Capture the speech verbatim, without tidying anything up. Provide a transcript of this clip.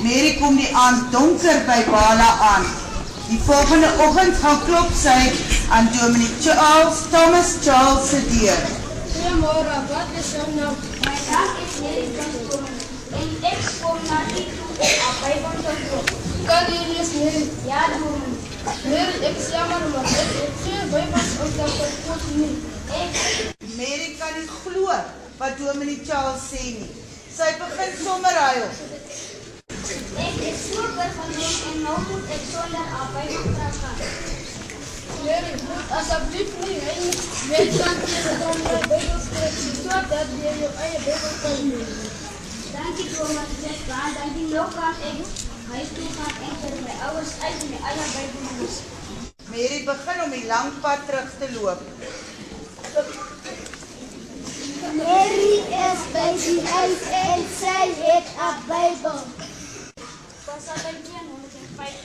Mary kom die aand donker by Bala aan. Die volgende oggend gaan klop sy aan Dominee Charles, Thomas Charles se deur. Goeiemôre, wat is jou naam? My naam is Mary Johnson en ek kom na u toe om 'n Bybel te koop. Kan jy lees Mary? Ja, dominee. Mary, ek is jammer, maar ek het geen Bybels om te verkoop nie. Ek Mary kan nie glo wat Dominee Charles sê nie. Sy begin sommer huil. ek is so vergeloon en nou moet ek sonder 'n Bybel teruggaan. Mary, moet asseblief nie hy weet dat jy dan my Bybel skryf, sodat jy jou eie Bybel kan lees. Dankie Thomas, ek gaan dankie nou kan ek huis toe gaan en vir my ouers uit my eie Bybel lees. Mary begin om die lang pad terug te loop. Mary is by die huis en sy het 'n Bybel. Pas al by honderdvyf